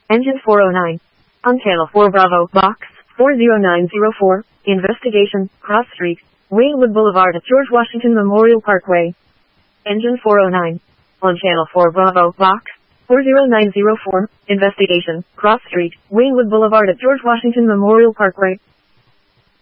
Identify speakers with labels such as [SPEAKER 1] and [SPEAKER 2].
[SPEAKER 1] Engine 409. On Channel 4 Bravo, Box 40904, investigation, Cross Street, Waynewood Boulevard at George Washington Memorial Parkway. Engine 409. On Channel 4 Bravo, Box 40904, investigation, Cross Street, Waynewood Boulevard at George Washington Memorial Parkway.